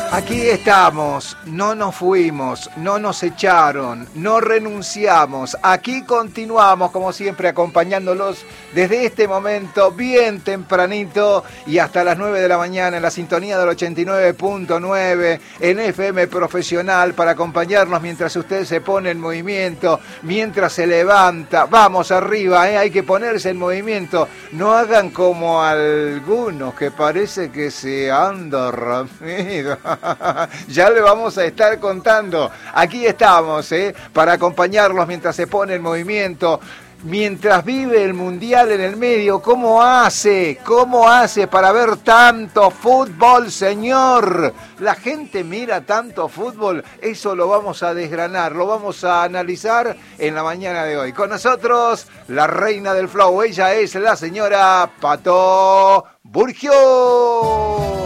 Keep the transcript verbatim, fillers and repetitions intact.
Aquí estamos, no nos fuimos, no nos echaron, no renunciamos. Aquí continuamos, como siempre, acompañándolos desde este momento bien tempranito y hasta las nueve de la mañana en la sintonía del ochenta y nueve punto nueve en F M Profesional para acompañarnos mientras usted se pone en movimiento, mientras se levanta. Vamos arriba, ¿eh? Hay que ponerse en movimiento. No hagan como algunos que parece que se han dormido. Ya le vamos a estar contando. Aquí estamos, ¿eh? Para acompañarlos mientras se pone en movimiento, mientras vive el Mundial en el medio. ¿Cómo hace? ¿Cómo hace para ver tanto fútbol, señor? La gente mira tanto fútbol. Eso lo vamos a desgranar, lo vamos a analizar en la mañana de hoy. Con nosotros, la reina del flow. Ella es la señora Pato Burgio.